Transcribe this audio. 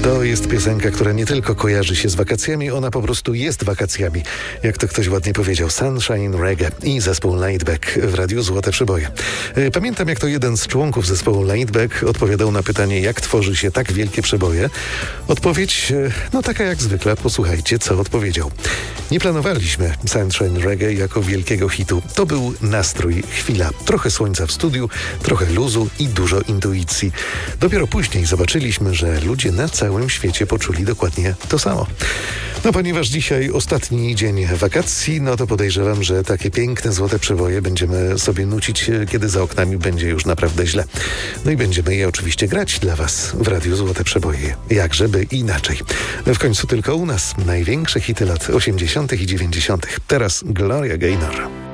To jest piosenka, która nie tylko kojarzy się z wakacjami, ona po prostu jest wakacjami. Jak to ktoś ładnie powiedział, Sunshine Reggae i zespół Laidback w Radiu Złote Przeboje. Pamiętam, jak to jeden z członków zespołu Laidback odpowiadał na pytanie, jak tworzy się tak wielkie przeboje. Odpowiedź, no taka jak zwykle, posłuchajcie, co odpowiedział. Nie planowaliśmy Sunshine Reggae jako wielkiego hitu. To był nastrój, chwila. Trochę słońca w studiu, trochę luzu i dużo intuicji. Dopiero później zobaczyliśmy, że ludzie na całym świecie poczuli dokładnie to samo. No ponieważ dzisiaj ostatni dzień wakacji, no to podejrzewam, że takie piękne złote przeboje będziemy sobie nucić, kiedy za oknami będzie już naprawdę źle. No i będziemy je oczywiście grać dla Was w Radiu Złote Przeboje. Jakżeby inaczej. W końcu tylko u nas największe hity lat 80. i 90. Teraz Gloria Gaynor.